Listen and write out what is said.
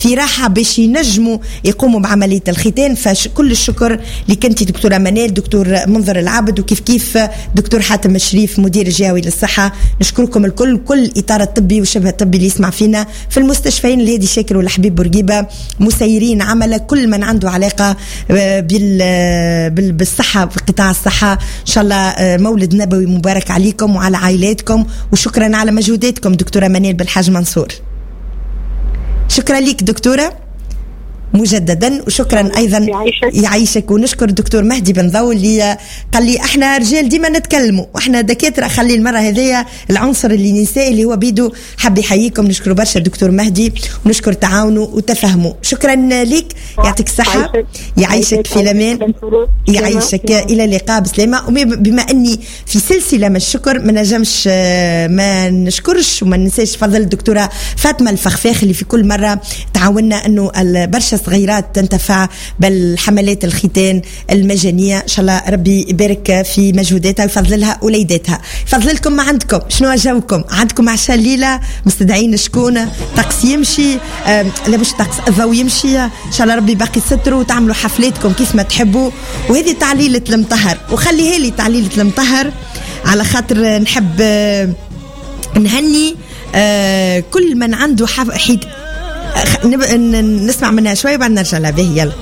في راحة باش ينجموا يقوموا بعملية الختان. فكل الشكر لك انت دكتورة منال، دكتور منظر العبد، وكيف كيف دكتور حاتم الشريف مدير الجهوي للصحة. نشكركم الكل، كل إطار الطبي والشبه الطبي اللي يسمع فينا في المستشفيين الهادي شاكر والحبيب بورقيبة، مسيرين عمله كل من عنده علاقة بالصحة في قطاع الصحة. إن شاء الله مولد نبوي مبارك عليكم وعلى عائلاتكم، وشكرا على مجهوداتكم دكتورة منال بالحاج منصور. شكرا لك دكتورة مجددا، وشكرا ايضا يعيشك. ونشكر الدكتور مهدي بن ضو اللي قال لي احنا رجال ديما نتكلموا واحنا دكاتره، خلي المره هذيا العنصر اللي نسائي اللي هو بيدو. حب يحييكم، نشكر برشا الدكتور مهدي ونشكر تعاونوا وتفهموا. شكرا لك، يعطيك الصحه، يعيشك في الامان، يعيشك. الى اللقاء بسلامه. وبما اني في سلسله من الشكر ما نجمش ما نشكرش وما ننساش فضل الدكتوره فاطمه الفخفاخ اللي في كل مره تعاوننا انه برشا صغيرات تنتفع بالحملات الختان المجانية. إن شاء الله ربي يبارك في مجهوداتها ويفضلها وليداتها. يفضلكم ما عندكم، شنو جوكم؟ عندكم عشاء الليلة مستدعين شكون؟ طقس يمشي لا مش طقس، الضوء يمشي. إن شاء الله ربي باقي ستروا وتعملوا حفلاتكم كيف ما تحبوا. وهذه تعليلة المطهر، وخليها لي تعليلة المطهر على خاطر نحب نهني كل من عنده نسمع منها شوي وبعد نرجع لها. به يلا.